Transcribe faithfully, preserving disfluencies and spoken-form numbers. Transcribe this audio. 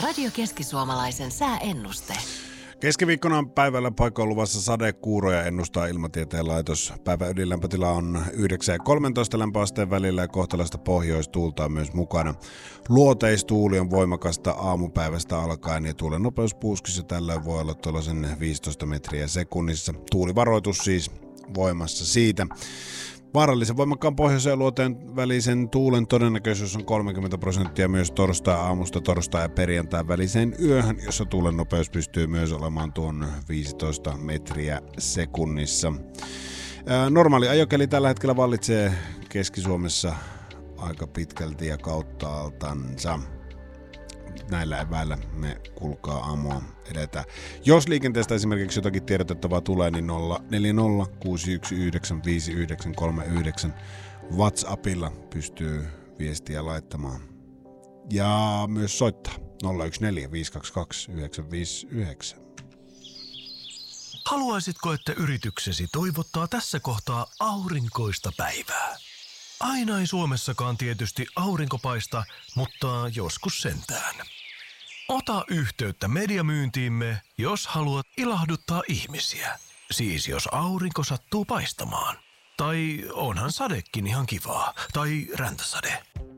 Radio Keski-Suomalaisen sääennuste. Keskiviikkona päivällä paikoin luvassa sadekuuroja, ennustaa Ilmatieteen laitos. Päivän ydinlämpötila on yhdeksän ja kolmetoista lämpöasteen välillä ja kohtalaista pohjoistuulta on myös mukana. Luoteistuuli on voimakasta aamupäivästä alkaen ja tuulen nopeus puuskissa tällöin voi olla tuollaisen viisitoista metriä sekunnissa. Tuulivaroitus siis voimassa siitä. Vaarallisen voimakkaan pohjoisen ja luoteen välisen tuulen todennäköisyys on kolmekymmentä prosenttia myös torstai-aamusta torstai- ja perjantain väliseen yöhön, jossa tuulen nopeus pystyy myös olemaan tuon viisitoista metriä sekunnissa. Ää, normaali ajokeli tällä hetkellä vallitsee Keski-Suomessa aika pitkälti ja kauttaaltansa. Näillä eväillä me kuulkaa aamua edetään. Jos liikenteestä esimerkiksi jotakin tiedotettavaa tulee, niin nolla neljä nolla kuusi yksi yhdeksän viisi yhdeksän kolme yhdeksän WhatsAppilla pystyy viestiä laittamaan. Ja myös soittaa nolla yksi neljä viisi kaksi kaksi yhdeksän viisi yhdeksän. Haluaisitko, että yrityksesi toivottaa tässä kohtaa aurinkoista päivää? Aina ei Suomessakaan tietysti aurinko paista, mutta joskus sentään. Ota yhteyttä mediamyyntiimme, jos haluat ilahduttaa ihmisiä. Siis jos aurinko sattuu paistamaan. Tai onhan sadekin ihan kivaa. Tai räntäsade.